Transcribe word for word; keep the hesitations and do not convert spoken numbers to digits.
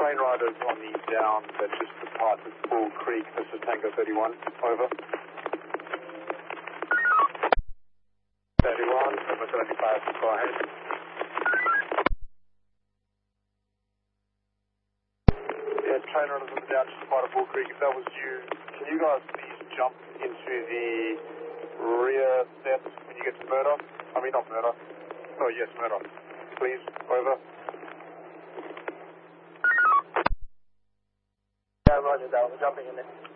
train riders on the down that just departed Bull Creek. This is Tango thirty-one. Over. thirty-one, number seventy-five, go ahead. Yeah, train riders on the down just departed Bull Creek. If that was you, can you guys please jump into the rear steps when you get to Murdoch? I mean, not Murdoch. Oh, yes, Murdoch. Please, over. Yeah, roger that. We're jumping in there.